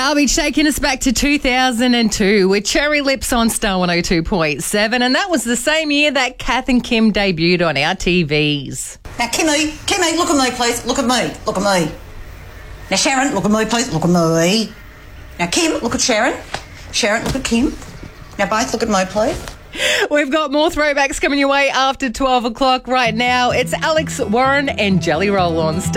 Garbage taking us back to 2002 with Cherry Lips on Star 102.7, and that was the same year that Kath and Kim debuted on our TVs. Now, Kimmy, look at me, please. Look at me. Now, Sharon, look at me, please. Look at me. Now, Kim, look at Sharon. Sharon, look at Kim. Now, both look at me, please. We've got more throwbacks coming your way after 12 o'clock right now. It's Alex Warren and Jelly Roll on Star.